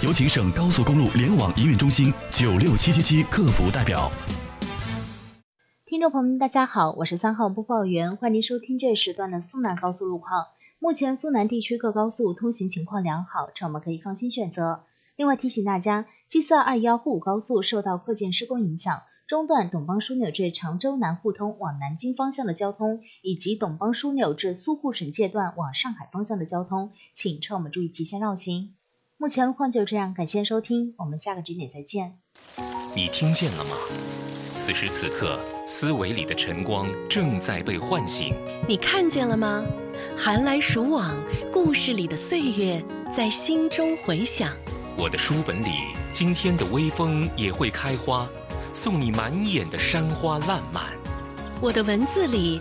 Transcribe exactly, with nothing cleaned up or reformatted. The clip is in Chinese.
有请省高速公路联网营运中心九六七七七客服代表。 听众朋友们，大家好，我是三号播报员，欢迎收听这时段的苏南高速路况。目前苏南地区各高速通行情况良好，车们可以放心选择。另外提醒大家 G 四二二一沪高速受到扩建施工影响，中段董邦枢纽至常州南互通往南京方向的交通，以及董邦枢纽至苏沪省界段往上海方向的交通，请车们注意提前绕行。目前路况就这样，感谢收听，我们下个景点再见。 你听见了吗？此时此刻，思维里的晨光正在被唤醒。 你看见了吗？寒来暑往，故事里的岁月在心中回响。 我的书本里，今天的微风也会开花，送你满眼的山花烂漫。 我的文字里